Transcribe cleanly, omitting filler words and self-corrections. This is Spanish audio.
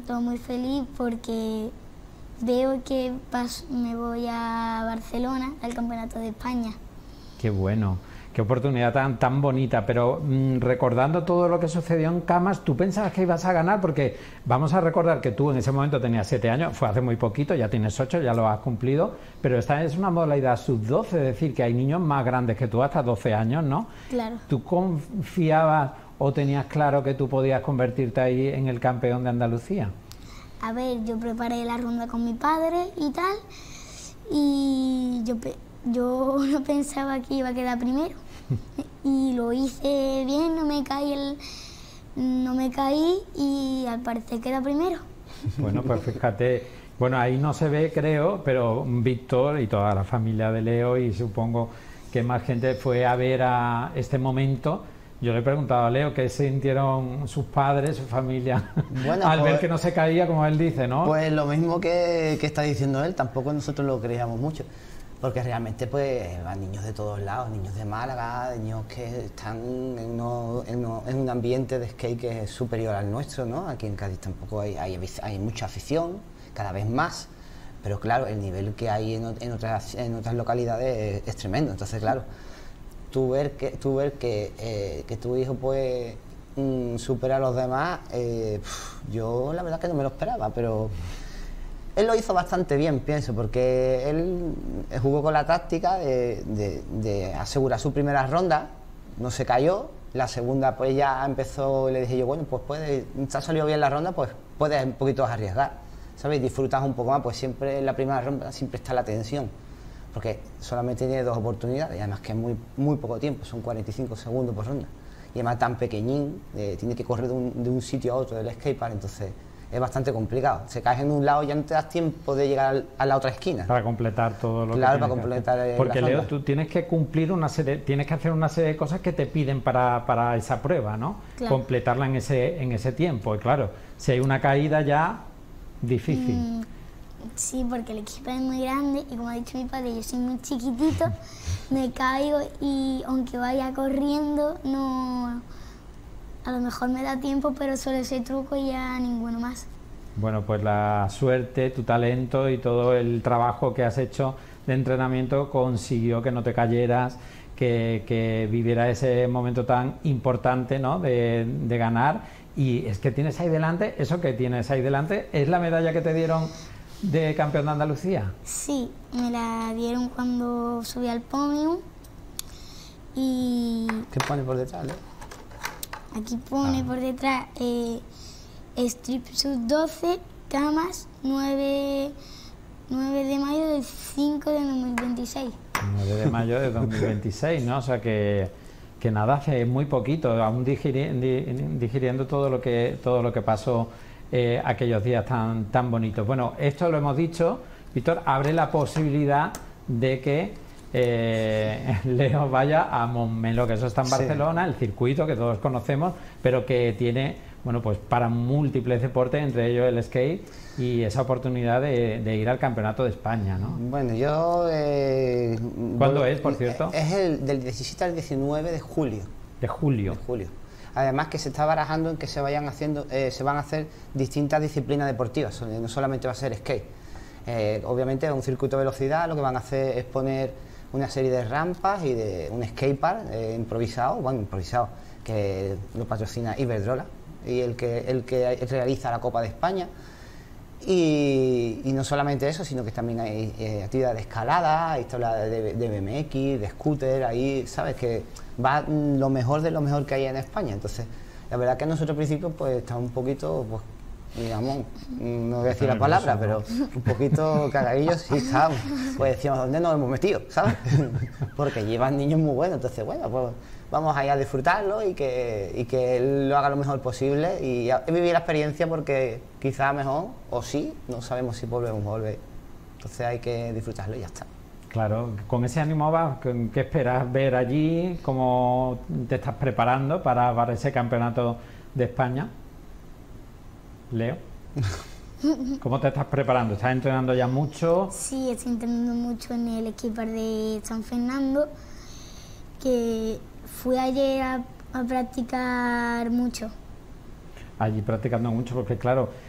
siento muy feliz porque veo que me voy a Barcelona, al Campeonato de España. Qué bueno, qué oportunidad tan bonita, pero recordando todo lo que sucedió en Camas, ¿tú pensabas que ibas a ganar? Porque vamos a recordar que tú en ese momento tenías 7 años, fue hace muy poquito, ya tienes 8, ya lo has cumplido, pero esta es una modalidad sub-12, es decir, que hay niños más grandes que tú, hasta 12 años, ¿no? Claro. ¿Tú confiabas o tenías claro que tú podías convertirte ahí en el campeón de Andalucía? A ver, yo preparé la ronda con mi padre y tal, y yo no pensaba que iba a quedar primero. Y lo hice bien, no me caí y al parecer queda primero. Bueno, pues fíjate, bueno, ahí no se ve, creo, pero Víctor y toda la familia de Leo, y supongo que más gente fue a ver a este momento. Yo le he preguntado a Leo qué sintieron sus padres, su familia, bueno, al ver que no se caía, como él dice, ¿no? Pues lo mismo que está diciendo él, tampoco nosotros lo creíamos mucho, porque realmente pues van niños de todos lados, niños de Málaga, niños que están en un ambiente de skate que es superior al nuestro, ¿no? Aquí en Cádiz tampoco hay mucha afición, cada vez más, pero claro, el nivel que hay en otras localidades es tremendo. Entonces, claro, tú ver que tu hijo pues supera a los demás, yo la verdad que no me lo esperaba, pero él lo hizo bastante bien, pienso, porque él jugó con la táctica de asegurar su primera ronda, no se cayó, la segunda pues ya empezó, le dije yo, bueno, pues te ha salido bien la ronda, pues puedes un poquito arriesgar, ¿sabes? Disfrutas un poco más, pues siempre en la primera ronda siempre está la tensión, porque solamente tiene 2 oportunidades, y además que es muy poco tiempo, son 45 segundos por ronda, y además tan pequeñín, tiene que correr de un sitio a otro del skatepark, entonces es bastante complicado. Se caes en un lado y ya no te das tiempo de llegar a la otra esquina. Para completar todo lo que Claro, para completar porque la Leo, ronda. tú tienes que cumplir tienes que hacer una serie de cosas que te piden para esa prueba, ¿no? Claro. Completarla en ese tiempo. Y claro, si hay una caída ya, difícil. Sí, porque el equipo es muy grande y como ha dicho mi padre, yo soy muy chiquitito, me caigo y aunque vaya corriendo, no, a lo mejor me da tiempo, pero solo ese truco y ya ninguno más. Bueno, pues la suerte, tu talento y todo el trabajo que has hecho de entrenamiento consiguió que no te cayeras, que viviera ese momento tan importante, ¿no? de ganar. Y es que tienes ahí delante, eso que tienes ahí delante, ¿es la medalla que te dieron de campeón de Andalucía? Sí, me la dieron cuando subí al podium y ¿Qué pone por detrás, Leo? aquí pone por detrás Strip Sub 12, Camas, 9 de mayo del 5 de 2026. 9 de mayo de 2026, ¿no? O sea que nada, hace muy poquito, aún digiriendo todo lo que pasó aquellos días tan bonitos. Bueno, esto lo hemos dicho, Víctor, abre la posibilidad de que Leo vaya a Montmeló, que eso está en Barcelona, el circuito que todos conocemos, pero que tiene, bueno, pues para múltiples deportes, entre ellos el skate, y esa oportunidad de ir al Campeonato de España, ¿no? Bueno, yo... ¿Cuándo es, por cierto? Es del 17 al 19 de julio. De julio. De julio. Además que se está barajando en que se van a hacer distintas disciplinas deportivas, no solamente va a ser skate. Obviamente es un circuito de velocidad, lo que van a hacer es poner una serie de rampas y de un skatepark improvisado, que lo patrocina Iberdrola, y el que realiza la Copa de España. Y no solamente eso, sino que también hay actividad de escalada, hay tabla de BMX, de scooter, ahí sabes que va lo mejor de lo mejor que hay en España. Entonces, la verdad que nosotros al principio pues estamos un poquito, pues, digamos, no voy a decir la palabra, pero un poquito cagadillos sí estábamos. Pues decíamos, ¿dónde nos hemos metido? ¿Sabes? Porque llevan niños muy buenos, entonces bueno, pues vamos ahí a disfrutarlo y que él lo haga lo mejor posible y vivir la experiencia, porque quizá mejor, o sí, no sabemos si volvemos a volver. Entonces hay que disfrutarlo y ya está. Claro, con ese ánimo vas, ¿qué esperas ver allí? ¿Cómo te estás preparando para ese campeonato de España? Leo, ¿cómo te estás preparando? ¿Estás entrenando ya mucho? Sí, estoy entrenando mucho en el skatepark de San Fernando, que fui ayer a practicar mucho. Allí practicando mucho, porque claro,